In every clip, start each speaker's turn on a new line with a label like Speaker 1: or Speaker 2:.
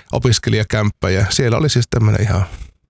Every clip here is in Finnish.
Speaker 1: opiskelijakämppä ja siellä oli siis tämmöinen ihan,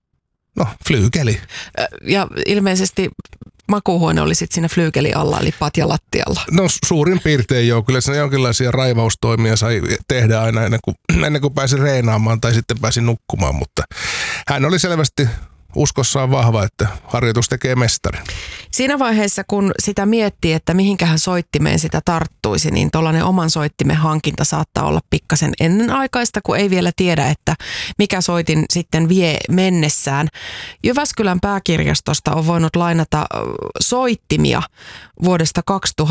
Speaker 1: flyykeli.
Speaker 2: Ja ilmeisesti makuuhuone oli sitten siinä flyykeli alla, eli patja lattialla.
Speaker 1: No suurin piirtein joo, kyllä siinä jonkinlaisia raivaustoimia sai tehdä aina ennen kuin pääsi reenaamaan tai sitten pääsi nukkumaan, mutta hän oli selvästi uskossaan vahva, että harjoitus tekee mestarin.
Speaker 2: Siinä vaiheessa, kun sitä miettii, että mihinkähän soittimeen sitä tarttuisi, niin tuollainen oman soittimen hankinta saattaa olla pikkasen ennenaikaista, kun ei vielä tiedä, että mikä soitin sitten vie mennessään. Jyväskylän pääkirjastosta on voinut lainata soittimia vuodesta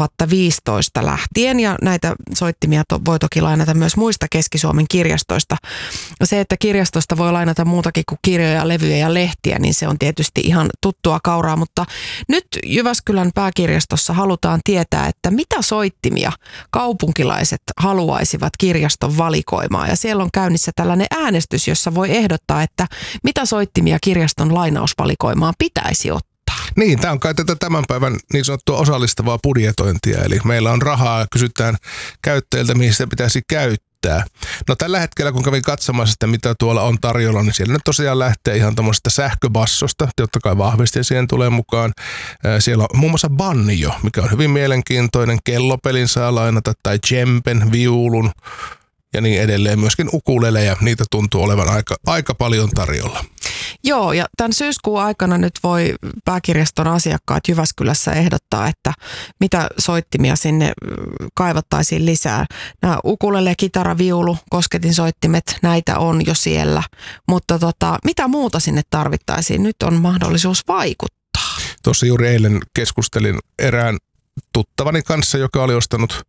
Speaker 2: 2015 lähtien, ja näitä soittimia voi toki lainata myös muista Keski-Suomen kirjastoista. Se, että kirjastosta voi lainata muutakin kuin kirjoja, levyjä ja lehtiä, niin se on tietysti ihan tuttua kauraa, mutta nyt Jyväskylän pääkirjastossa halutaan tietää, että mitä soittimia kaupunkilaiset haluaisivat kirjaston valikoimaan. Ja siellä on käynnissä tällainen äänestys, jossa voi ehdottaa, että mitä soittimia kirjaston lainausvalikoimaan pitäisi ottaa.
Speaker 1: Niin, tämä on kai tätä tämän päivän niin sanottua osallistavaa budjetointia, eli meillä on rahaa ja kysytään käyttäjiltä, mihin sitä pitäisi käyttää. No tällä hetkellä, kun kävin katsomaan sitä, mitä tuolla on tarjolla, niin siellä nyt tosiaan lähtee ihan tämmöisestä sähköbassosta, totta kai vahvisti siihen tulee mukaan. Siellä on muun muassa banjo, mikä on hyvin mielenkiintoinen, kellopelin saa lainata, tai djemben, viulun ja niin edelleen. Myöskin ukuleleja, niitä tuntuu olevan aika paljon tarjolla.
Speaker 2: Joo, ja tämän syyskuun aikana nyt voi pääkirjaston asiakkaat Jyväskylässä ehdottaa, että mitä soittimia sinne kaivattaisiin lisää. Nämä ukulele, kitara, viulu, kosketinsoittimet, näitä on jo siellä, mutta mitä muuta sinne tarvittaisiin? Nyt on mahdollisuus vaikuttaa.
Speaker 1: Tuossa juuri eilen keskustelin erään tuttavani kanssa, joka oli ostanut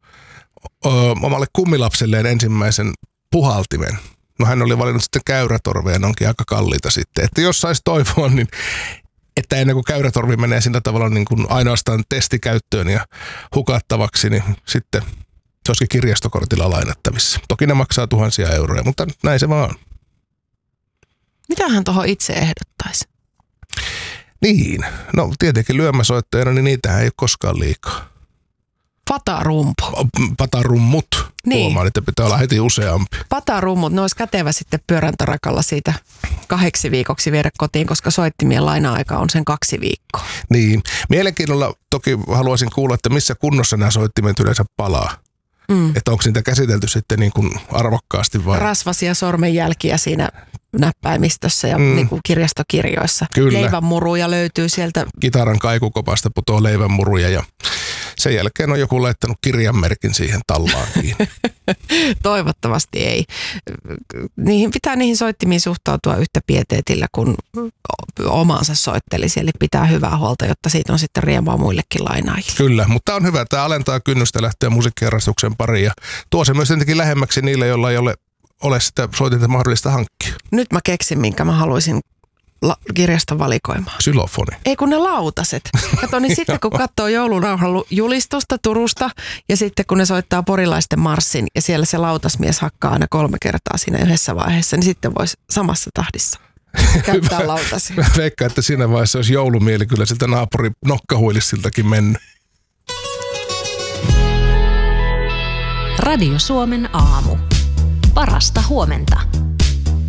Speaker 1: omalle kummilapselleen ensimmäisen puhaltimen. No hän oli valinnut sitten käyrätorveja, ne onkin aika kalliita sitten. Että jos saisi toivoa, niin että ennen kuin käyrätorvi menee sillä tavalla niin kuin ainoastaan testikäyttöön ja hukattavaksi, niin sitten se olisikin kirjastokortilla lainattavissa. Toki ne maksaa tuhansia euroja, mutta näin se vaan on.
Speaker 2: Mitä hän tuohon itse ehdottaisi?
Speaker 1: Niin, no tietenkin lyömäsoittajana, niin niitähän ei ole koskaan liikaa.
Speaker 2: Patarumpu.
Speaker 1: Patarummut.
Speaker 2: Niin.
Speaker 1: Huomaan, että pitää olla heti useampi.
Speaker 2: Patarummut, ne olisi kätevä sitten pyöräntärakalla siitä 2 viikoksi viedä kotiin, koska soittimien laina-aika on sen 2 viikkoa.
Speaker 1: Niin. Mielenkiinnolla toki haluaisin kuulla, että missä kunnossa nämä soittimet yleensä palaa. Että onko niitä käsitelty sitten niin kuin arvokkaasti vai?
Speaker 2: Rasvasia sormenjälkiä siinä näppäimistössä ja niin kuin kirjastokirjoissa.
Speaker 1: Kyllä.
Speaker 2: Leivänmuruja löytyy sieltä.
Speaker 1: Kitaran kaikukopasta putoaa leivänmuruja ja sen jälkeen on joku laittanut kirjanmerkin siihen tallaan kiinni.
Speaker 2: Toivottavasti ei. Niihin soittimiin suhtautua yhtä pieteetillä kuin omaansa soittelisi, eli pitää hyvää huolta, jotta siitä on sitten riemua muillekin lainaajille.
Speaker 1: Kyllä, mutta on hyvä. Tämä alentaa kynnystä lähteä musiikkiharrastuksen pariin ja tuo se myös jotenkin lähemmäksi niille, joilla ei ole sitä soitinta mahdollista hankkia.
Speaker 2: Nyt mä keksin, minkä mä haluaisin kirjaston valikoimaan.
Speaker 1: Xylofoni.
Speaker 2: Ei kun ne lautaset. Kato, niin sitten kun katsoo joulurauhan julistusta Turusta ja sitten kun ne soittaa porilaisten marssin ja siellä se lautasmies hakkaa aina 3 kertaa siinä yhdessä vaiheessa, niin sitten voisi samassa tahdissa käyttää lautasia.
Speaker 1: Mä veikkaan, että siinä vaiheessa olisi joulumieli kyllä siltä naapuri nokkahuilissiltakin mennyt.
Speaker 3: Radio Suomen aamu. Parasta huomenta.